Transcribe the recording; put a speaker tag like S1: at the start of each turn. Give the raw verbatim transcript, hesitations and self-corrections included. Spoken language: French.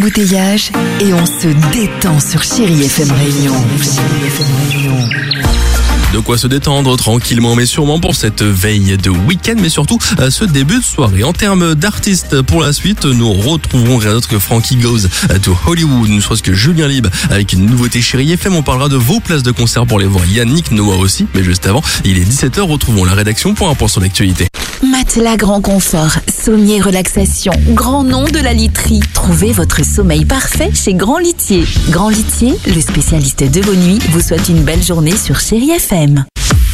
S1: Bouteillage et on se détend sur Chérie F M Réunion. Chérie F M Réunion.
S2: De quoi se détendre tranquillement mais sûrement pour cette veille de week-end, mais surtout ce début de soirée. En termes d'artistes pour la suite, nous retrouverons rien d'autre que Frankie Goes to Hollywood, ne serait-ce que Julien Lieb avec une nouveauté Chérie F M. On parlera de vos places de concert pour les voir. Yannick Noah aussi, mais juste avant, il est dix-sept heures, retrouvons la rédaction pour un point sur l'actualité.
S1: Matelas Grand Confort, sommier relaxation, grand nom de la literie. Trouvez votre sommeil parfait chez Grand Litier. Grand Litier, le spécialiste de vos nuits, vous souhaite une belle journée sur Chérie F M.